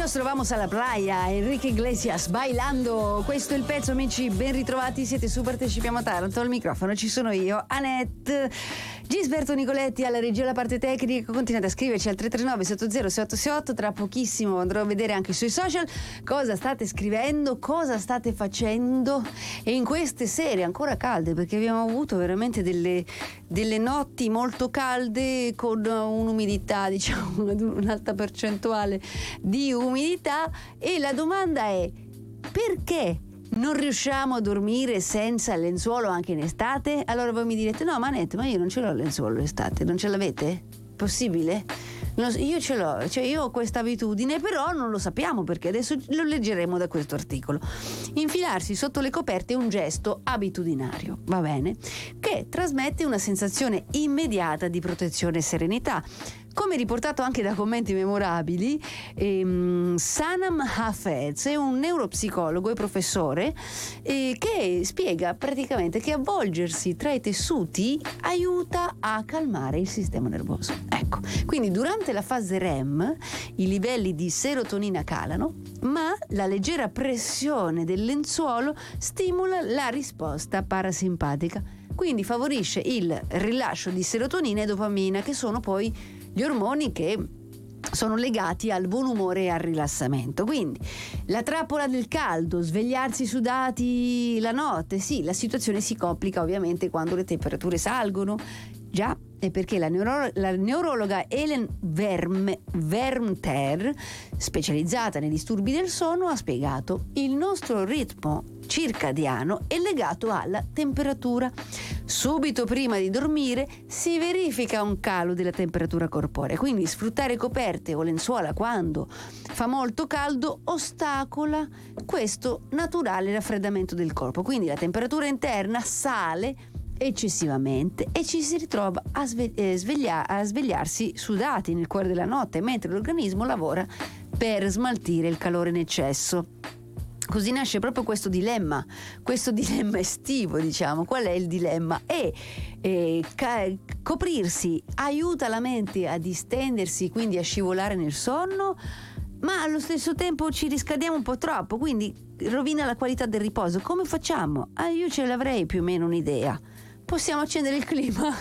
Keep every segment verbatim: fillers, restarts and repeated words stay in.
nostro Vamos alla Playa, Enrique Iglesias bailando. Questo è il pezzo, amici, ben ritrovati, siete su Partecipiamo a Taranto. Al microfono ci sono io, Annette, Gisberto Nicoletti alla regia, la parte tecnica. Continuate a scriverci al tre tre nove sette zero sei otto sei otto. Tra pochissimo andrò a vedere anche sui social cosa state scrivendo, cosa state facendo. E in queste sere ancora calde, perché abbiamo avuto veramente delle, delle notti molto calde con un'umidità, diciamo, un'alta percentuale di umidità. E la domanda è: perché non riusciamo a dormire senza lenzuolo anche in estate? Allora voi mi direte: no Manette, ma io non ce l'ho il lenzuolo l'estate. Non ce l'avete? Possibile? Io ce l'ho, cioè io ho questa abitudine, però non lo sappiamo perché, adesso lo leggeremo da questo articolo. Infilarsi sotto le coperte è un gesto abitudinario, va bene, che trasmette una sensazione immediata di protezione e serenità. Come riportato anche da commenti memorabili, ehm, Sanam Hafez è un neuropsicologo e professore eh, che spiega praticamente che avvolgersi tra i tessuti aiuta a calmare il sistema nervoso. Ecco, quindi durante la fase R E M i livelli di serotonina calano, ma la leggera pressione del lenzuolo stimola la risposta parasimpatica, quindi favorisce il rilascio di serotonina e dopamina, che sono poi gli ormoni che sono legati al buon umore e al rilassamento. Quindi la trappola del caldo, svegliarsi sudati la notte, sì, la situazione si complica ovviamente quando le temperature salgono. Già, è perché la, neuro- la neurologa Helen Verm- Vermter, specializzata nei disturbi del sonno, ha spiegato: il nostro ritmo circadiano è legato alla temperatura. Subito prima di dormire si verifica un calo della temperatura corporea, quindi sfruttare coperte o lenzuola quando fa molto caldo ostacola questo naturale raffreddamento del corpo, quindi la temperatura interna sale eccessivamente e ci si ritrova a, sve- eh, sveglia- a svegliarsi sudati nel cuore della notte, mentre l'organismo lavora per smaltire il calore in eccesso. Così nasce proprio questo dilemma, questo dilemma estivo, diciamo. Qual è il dilemma? E eh, ca- coprirsi aiuta la mente a distendersi, quindi a scivolare nel sonno, ma allo stesso tempo ci riscaldiamo un po' troppo, quindi rovina la qualità del riposo. Come facciamo? Ah, io ce l'avrei più o meno un'idea. Possiamo accendere il clima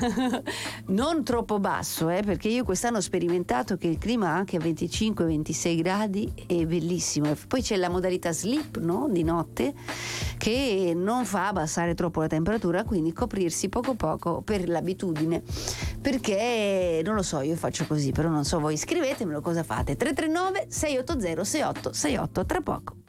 non troppo basso, eh, perché io quest'anno ho sperimentato che il clima anche a venticinque ventisei gradi è bellissimo. Poi c'è la modalità sleep, no? Di notte, che non fa abbassare troppo la temperatura, quindi coprirsi poco poco per l'abitudine, perché non lo so, io faccio così, però non so voi. Scrivetemelo cosa fate. tre tre nove sei otto zero sei otto sei otto. Tra poco.